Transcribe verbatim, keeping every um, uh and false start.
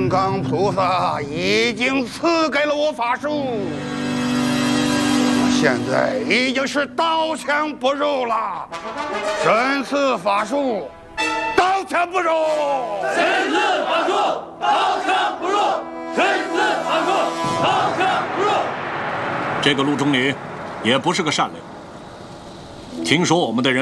金刚菩萨已经赐给了我法术，我现在已经是刀枪不入了。神赐法术，刀枪不入； 神赐法术，刀枪不入；神赐法术，刀枪不入。 这个陆中礼也不是个善良。听说我们的人